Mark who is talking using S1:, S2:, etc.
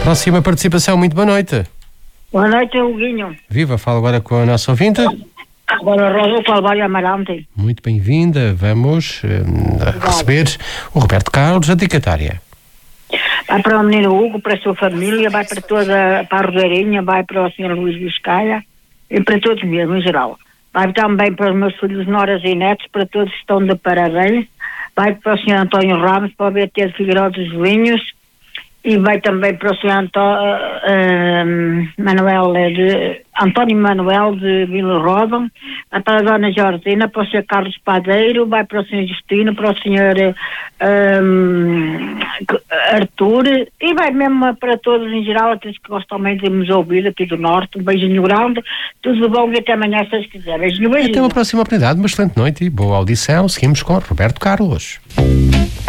S1: Próxima participação, muito boa noite.
S2: Boa noite, Huguinho.
S1: Viva, falo agora com a nossa ouvinte.
S2: Agora Rosa Calvário Amarante.
S1: Muito bem-vinda. Vamos receber o Roberto Carlos, a dicatária.
S2: Vai para o menino Hugo, para a sua família, vai para toda para a Rodeirinha, vai para o Sr. Luís Biscaia e para todos mesmo, em geral. Vai também para os meus filhos, noras e netos, para todos que estão de parabéns. Vai para o Sr. António Ramos, para o BT de Figueiredo dos Vinhos. E vai também para o Sr. António Manuel de Vila Roda, vai para a Dona Jordina, para o Sr. Carlos Padeiro, vai para o Sr. Justino, para o Sr. Arthur, e vai mesmo para todos em geral, aqueles que gostam também de nos ouvir aqui do Norte. Um beijinho grande, tudo bom e até amanhã, se vocês quiserem. Beijinho.
S1: Até uma próxima oportunidade, uma excelente noite e boa audição. Seguimos com Roberto Carlos.